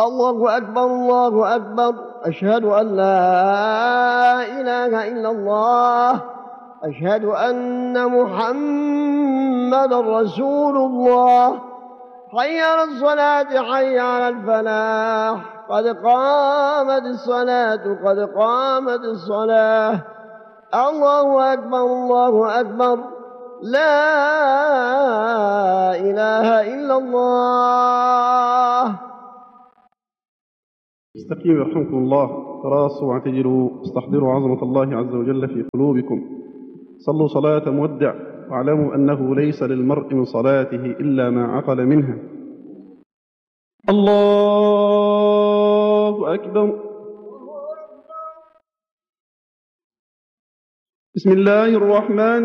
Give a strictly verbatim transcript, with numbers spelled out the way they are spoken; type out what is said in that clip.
الله أكبر الله أكبر. أشهد أن لا إله إلا الله. أشهد أن محمد رسول الله. حي على الصلاة حي على الفلاح. قد قامت الصلاة قد قامت الصلاة. الله أكبر الله أكبر. لا إله إلا الله. استقيموا يرحمكم الله، تراصوا واعتدلوا، استحضروا عظمة الله عز وجل في قلوبكم، صلوا صلاة مودع، واعلموا أنه ليس للمرء من صلاته إلا ما عقل منها. الله أكبر. بسم الله الرحمن